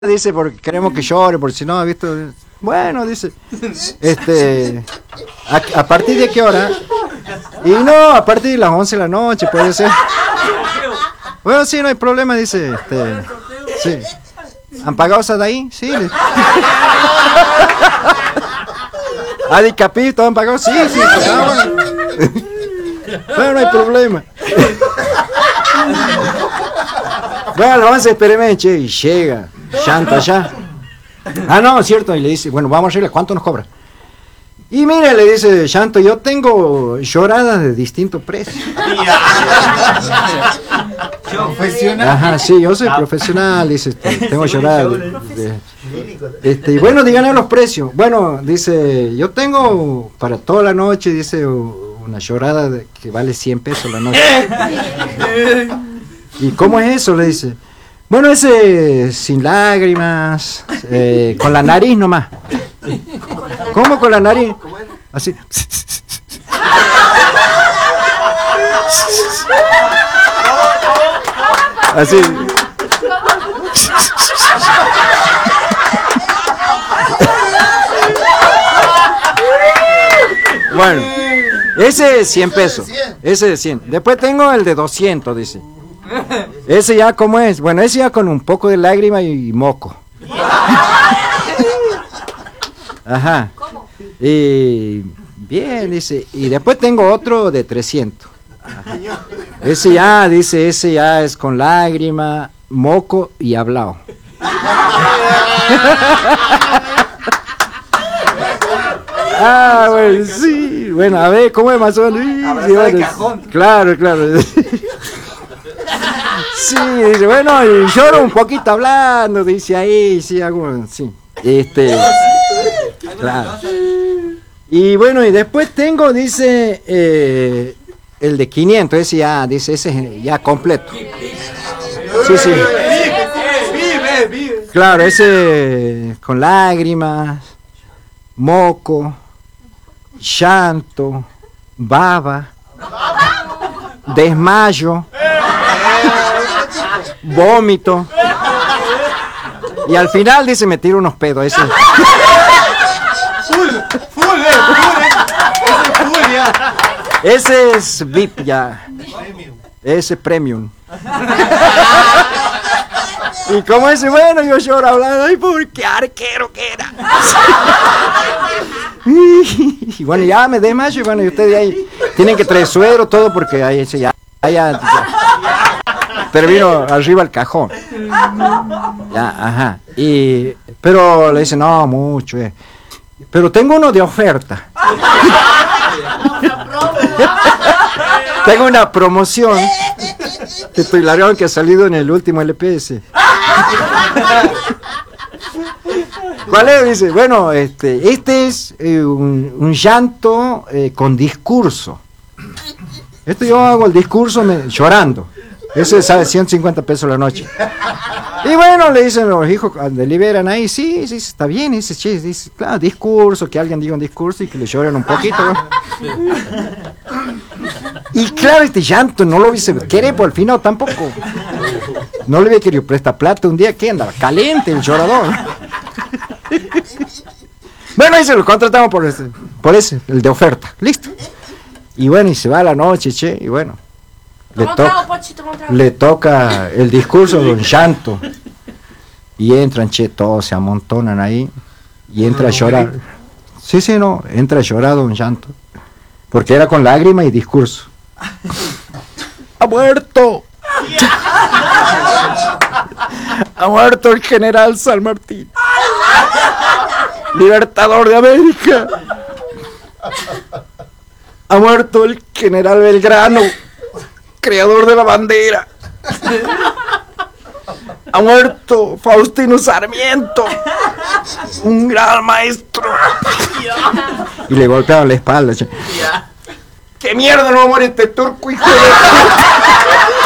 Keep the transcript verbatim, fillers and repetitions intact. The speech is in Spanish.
Dice, porque queremos que llore, por si no ha visto. Bueno, dice, este, a, a partir de qué hora? Y no, a partir de las once de la noche, puede ser. Bueno, sí, no hay problema, dice, este, sí. ¿Han pagado esa de ahí? Sí. ¿Ah, de Capito han pagado? Sí, sí. Ah, bueno. Bueno, no hay problema. Bueno, las once, espéreme, che, y llega. Chanta ya. Ah, no, es cierto. Y le dice, bueno, vamos a arreglar, ¿cuánto nos cobra? Y mire, le dice Chanto, yo tengo lloradas de distintos precios. Profesional. Ajá, sí, yo soy profesional, dice, tengo lloradas de, de, este, y bueno, díganle los precios. Bueno, dice, yo tengo para toda la noche, dice, una llorada de, que vale cien pesos la noche. ¿Y cómo es eso? Le dice. Bueno, ese sin lágrimas, eh, con la nariz nomás. ¿Cómo con la nariz? Así. Así. Bueno, ese es cien pesos. Ese es cien. Después tengo el de doscientos, dice. Ese ya, ¿cómo es? Bueno, ese ya con un poco de lágrima y moco. Ajá. Y bien, dice. Y después tengo otro de trescientos. Ajá. Ese ya, dice, ese ya es con lágrima, moco y hablado. Ah, bueno, sí. Bueno, a ver, ¿cómo es más o menos? Sí, bueno, claro, claro. Sí, dice, bueno, y lloro un poquito hablando, dice ahí, sí, hago, sí, este, claro. Y bueno, y después tengo, dice, eh, el de quinientos, ese ya, dice, ese es ya completo. Sí, sí. Claro, ese con lágrimas, moco, llanto, baba, desmayo, vómito y al final dice me tiro unos pedos ese. Full, full, eh, full, eh. Ese full ya. Ese es V I P ya. Ese premium. Y como ese, bueno, yo lloro hablando, ay, por qué arquero que era. Y bueno, ya me desmayo y bueno, y ustedes ahí tienen que traer suero, todo porque ahí ese ya, ya, ya. Pero vino arriba el cajón. Ya, ajá. Y, pero le dice, no, mucho, eh. Pero tengo uno de oferta. Tengo una promoción. Te estoy largando que ha salido en el último L P S. ¿Cuál es? Dice, bueno, este, este es eh, un, un llanto eh, con discurso. Esto yo hago el discurso me, llorando. Ese sale ciento cincuenta pesos la noche. Y bueno, le dicen los hijos, deliberan ahí, sí, sí, está bien, dice, che, dice, claro, discurso, que alguien diga un discurso y que le lloren un poquito, ¿no? Y claro, este llanto no lo hubiese querido por el final tampoco. No le había querido prestar plata un día, que andaba caliente el llorador. Bueno, ahí se lo contratamos por ese, por ese, el de oferta, listo. Y bueno, y se va la noche, che, y bueno. Le, to le toca el discurso de un llanto y entran, che, todos se amontonan ahí y entra a llorar. Sí, sí, no, entra a llorar un llanto porque era con lágrima y discurso. ¡Ha muerto! ¡Ha muerto el general San Martín! ¡Libertador de América! ¡Ha muerto el general Belgrano! Creador de la bandera. Ha muerto Faustino Sarmiento, un gran maestro. Y le golpearon la espalda. ¿Qué mierda no va a morir este turco, hijo de...